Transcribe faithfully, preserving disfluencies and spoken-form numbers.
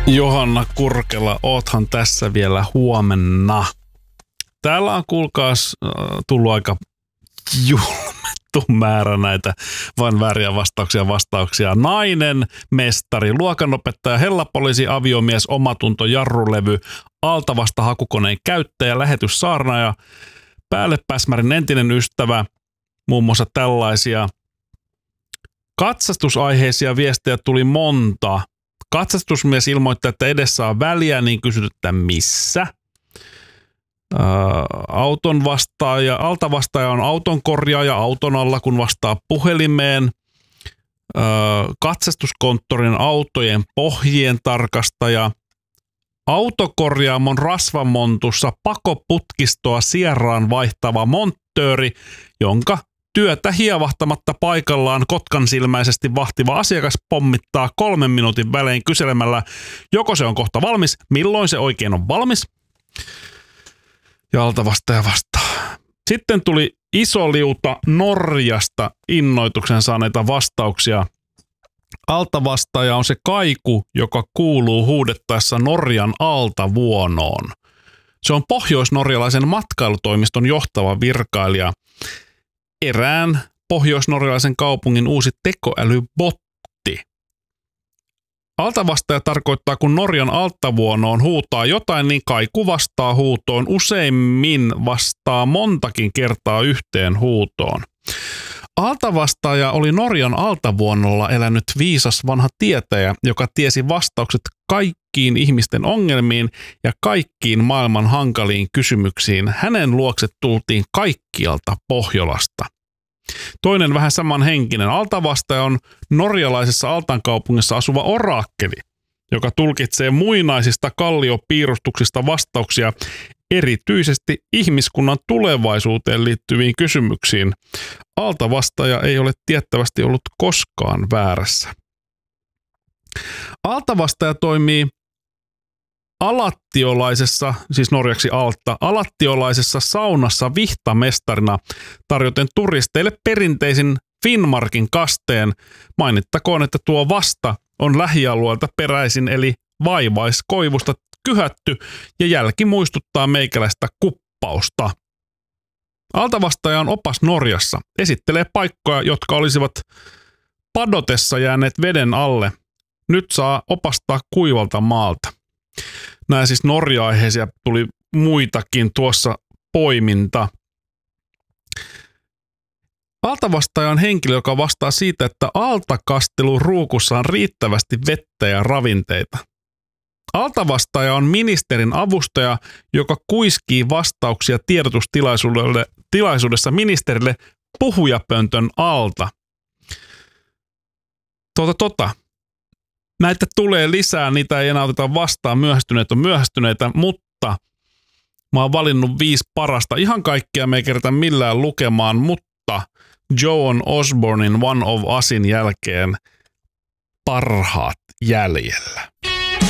Johanna Kurkela, oothan tässä vielä huomenna. Täällä on kuulkaas äh, tullut aika julmettu määrä näitä vain vääriä vastauksia vastauksia. Nainen, mestari, luokanopettaja, hellapoliisi, aviomies, omatunto, jarrulevy, altavasta hakukoneen käyttäjä, lähetyssaarnaaja, päällepäsmärin entinen ystävä, muun muassa tällaisia. Katsastusaiheisia viestejä tuli monta. Katsastusmies ilmoittaa, että edessä on väliä, niin kysytään missä. Ää, auton vastaaja, altavastaaja on auton korjaaja auton alla, kun vastaa puhelimeen. Ää, katsastuskonttorin autojen pohjien tarkastaja. Autokorjaamon rasvamontussa pakoputkistoa sierraan vaihtava monttööri, jonka työtä hievahtamatta paikallaan kotkansilmäisesti vahtiva asiakas pommittaa kolmen minuutin välein kyselemällä, joko se on kohta valmis, milloin se oikein on valmis. Ja altavastaaja vastaa. Sitten tuli iso liuta Norjasta innoituksen saaneita vastauksia. Altavastaaja on se kaiku, joka kuuluu huudettaessa Norjan altavuonoon. Se on pohjoisnorjalaisen matkailutoimiston johtava virkailija. Erään pohjoisnorjalaisen kaupungin uusi tekoälybotti. Altavastaaja tarkoittaa, kun Norjan altavuonoon huutaa jotain, niin kaiku vastaa huutoon. Useimmin vastaa montakin kertaa yhteen huutoon. Altavastaaja oli Norjan altavuonolla elänyt viisas vanha tietäjä, joka tiesi vastaukset kaikkiin ihmisten ongelmiin ja kaikkiin maailman hankaliin kysymyksiin. Hänen luokse tultiin kaikkialta Pohjolasta. Toinen vähän samanhenkinen altavastaaja on norjalaisessa Altankaupungissa asuva orakkeli, joka tulkitsee muinaisista kalliopiirustuksista vastauksia erityisesti ihmiskunnan tulevaisuuteen liittyviin kysymyksiin. Altavastaaja ei ole tiettävästi ollut koskaan väärässä. Altavastaaja toimii alattiolaisessa, siis norjaksi altta, alattiolaisessa saunassa vihtamestarina tarjoten turisteille perinteisin Finnmarkin kasteen. Mainittakoon, että tuo vasta on lähialueelta peräisin eli vaivaiskoivusta kyhätty ja jälki muistuttaa meikäläistä kuppausta. Altavastaaja on opas Norjassa. Esittelee paikkoja, jotka olisivat padotessa jääneet veden alle. Nyt saa opastaa kuivalta maalta. Nämä siis Norja-aiheisia, tuli muitakin tuossa poiminta. Altavastaaja on henkilö, joka vastaa siitä, että altakastelun ruukussa on riittävästi vettä ja ravinteita. Altavastaaja on ministerin avustaja, joka kuiskii vastauksia tiedotustilaisuudessa ministerille puhujapöntön alta. Tota tota. Näitä tulee lisää, niitä ei enää oteta vastaan, myöhästyneitä on myöhästyneitä, mutta mä oon valinnut viisi parasta. Ihan kaikkia me ei kerta millään lukemaan, mutta Joan Osbornin One of Usin jälkeen parhaat jäljellä.